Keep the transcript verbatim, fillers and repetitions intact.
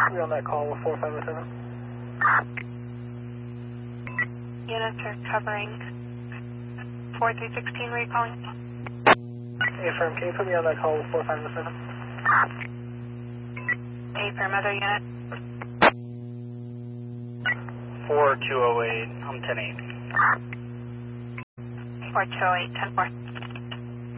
We're on that call with four five seven. Units are covering four three sixteen, where are you calling? Affirm, can you put me on that call with four five seven? Affirm, other unit. four two oh eight, I'm ten eight. four two oh eight, ten four.